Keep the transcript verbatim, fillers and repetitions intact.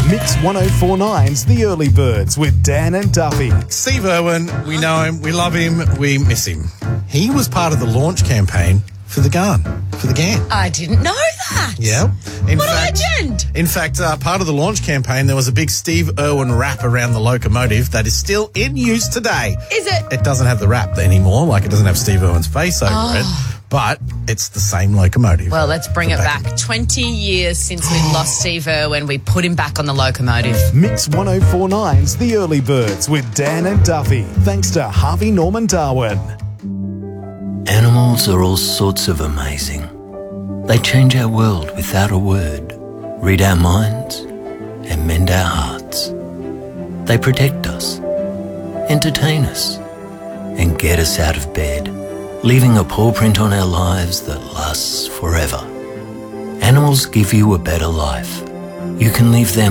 Mix one oh four nine's The Early Birds with Dan and Duffy. Steve Irwin, we know him, we love him, we miss him. He was part of the launch campaign for the gun, for the G A N. I didn't know that. Yeah. In What fact, a legend. In fact, uh, part of the launch campaign, there was a big Steve Irwin wrap around the locomotive that is still in use today. Is it? It doesn't have the wrap anymore, like it doesn't have Steve Irwin's face over Oh. it, but it's the same locomotive. Well, let's bring it back. back. twenty years since we lost Steve Irwin. We put him back on the locomotive. Mix one oh four nine's The Early Birds with Dan and Duffy. Thanks to Harvey Norman Darwin. Animals are all sorts of amazing. They change our world without a word, read our minds, and mend our hearts. They protect us, entertain us, and get us out of bed, leaving a paw print on our lives that lasts forever. Animals give you a better life. You can leave them